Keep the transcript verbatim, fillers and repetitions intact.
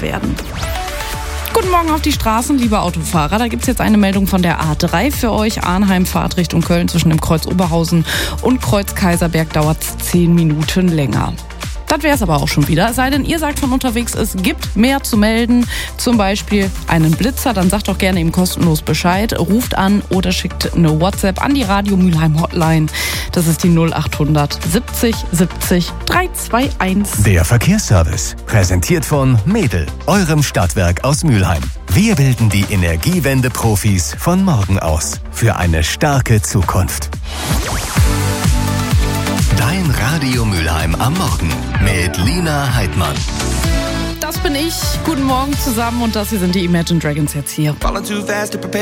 werden. Guten Morgen auf die Straßen, liebe Autofahrer. Da gibt's jetzt eine Meldung von der A drei für euch. Arnheim, Fahrt Richtung Köln zwischen dem Kreuz Oberhausen und Kreuz Kaiserberg dauert's zehn Minuten länger. Das wäre es aber auch schon wieder. Es sei denn, ihr sagt von unterwegs, es gibt mehr zu melden. Zum Beispiel einen Blitzer. Dann sagt doch gerne ihm kostenlos Bescheid. Ruft an oder schickt eine WhatsApp an die Radio Mülheim Hotline. Das ist die null acht hundert siebzig siebzig dreihunderteinundzwanzig. Der Verkehrsservice. Präsentiert von Mädel, eurem Stadtwerk aus Mülheim. Wir bilden die Energiewende-Profis von morgen aus. Für eine starke Zukunft. Dein Radio Mülheim am Morgen mit Lina Heidmann. Das bin ich. Guten Morgen zusammen und das hier sind die Imagine Dragons jetzt hier.